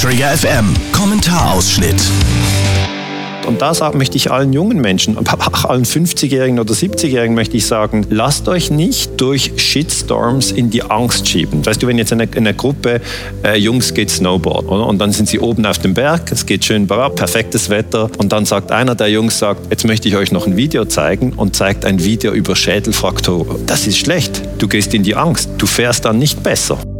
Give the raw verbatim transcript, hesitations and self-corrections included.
Trigger F M Kommentarausschnitt. Und da sag, möchte ich allen jungen Menschen, auch allen fünfzigjährigen oder siebzigjährigen möchte ich sagen, lasst euch nicht durch Shitstorms in die Angst schieben. Weißt du, wenn jetzt in einer, in einer Gruppe äh, Jungs geht Snowboard, oder? Und dann sind sie oben auf dem Berg, es geht schön bergab, perfektes Wetter und dann sagt einer der Jungs, sagt, jetzt möchte ich euch noch ein Video zeigen und zeigt ein Video über Schädelfraktur. Das ist schlecht. Du gehst in die Angst. Du fährst dann nicht besser.